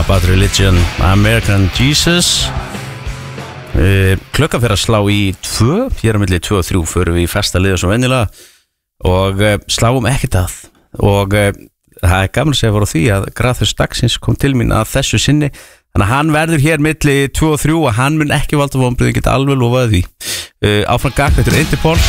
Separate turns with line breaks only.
Bad Religion, American Jesus. Klukkan fyrir að slá í 2. Hér á milli 2 og 3 förum við í festa liða svo venjulega og sláum ekkert að. Og það gaman að segja voru því að Graðhus dagsins kom til mín að þessu sinni. Þannig að hann verður hér milli 2 og 3 og hann mun ekki valda vonbrigði, geta alveg lofaði því. Áfram gakk, þetta Interpol.